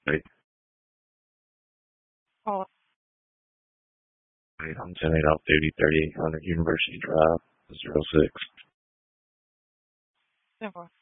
Wait, Oh, wait, I'm 10-8 off duty, 3800 University Drive, 06. 10-4.